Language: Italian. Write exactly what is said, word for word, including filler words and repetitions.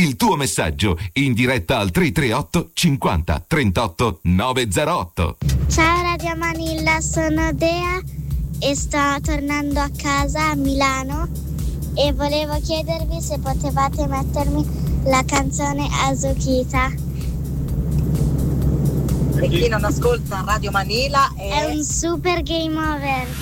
il tuo messaggio in diretta al tre tre otto cinquanta trentotto novecentotto. Ciao Radio Manilla, sono Dea e sto tornando a casa a Milano e volevo chiedervi se potevate mettermi la canzone Azuchita. Per chi non ascolta Radio Manila è... è un super game over.